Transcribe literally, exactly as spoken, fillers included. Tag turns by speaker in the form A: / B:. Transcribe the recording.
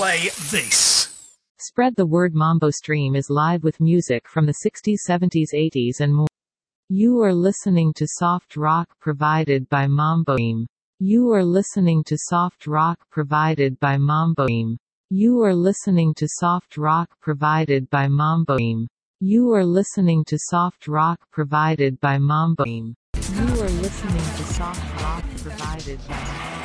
A: play this.
B: Spread the word. Mambo Stream is live with music from the sixties, seventies, eighties and more. You are listening to soft rock provided by Mambo Stream. You are listening to soft rock provided by Mambo Stream. You are listening to soft rock provided by Mambo Stream. You are listening to soft rock provided by Mambo Stream. You are listening to soft rock provided by